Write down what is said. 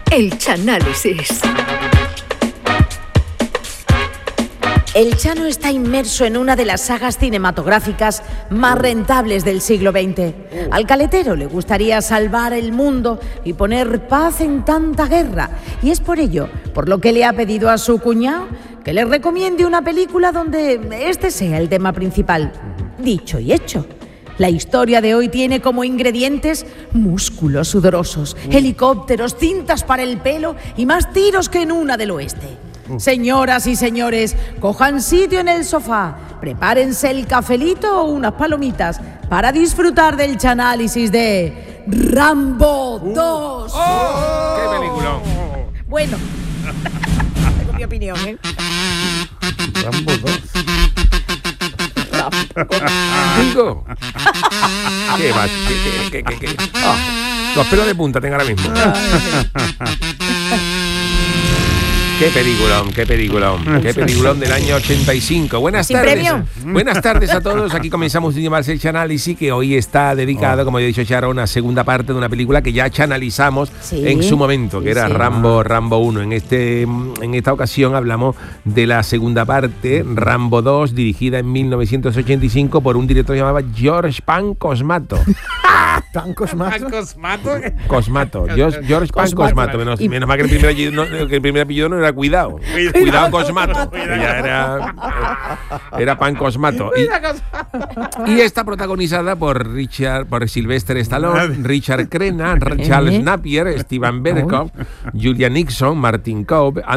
El Chanálisis. El Chano está inmerso en una de las sagas cinematográficas más rentables del siglo XX. Al caletero le gustaría salvar el mundo y poner paz en tanta guerra. Y es por ello, por lo que le ha pedido a su cuñado que le recomiende una película donde este sea el tema principal. Dicho y hecho. La historia de hoy tiene como ingredientes músculos sudorosos, helicópteros, cintas para el pelo y más tiros que en una del oeste. Señoras y señores, cojan sitio en el sofá, prepárense el cafelito o unas palomitas para disfrutar del chanálisis de Rambo 2. ¡Qué peliculón! Bueno, tengo mi opinión, ¿eh? Rambo 2. Amigo. ¿Qué va? ¿Qué? Los pelos de punta tengo ahora mismo. Qué peliculón del año 85. Buenas tardes. Premio. Buenas tardes a todos. Aquí comenzamos un más el Chanálisis, que hoy está dedicado, como ya he dicho Charo, a una segunda parte de una película que ya chanalizamos en su momento, que era Rambo 1. En esta ocasión hablamos de la segunda parte, Rambo 2, dirigida en 1985 por un director llamado George Pan Cosmato. ¿Tan Cosmato? Cosmato. George Pan Cosmato. Menos mal que el primer apellido no era Cuidado Cosmato. Ella era Pan Cosmato. Y está protagonizada por Sylvester Stallone, Richard Crenna, Charles Napier, Steven Berkoff, Julia Nixon, Martin Cobb,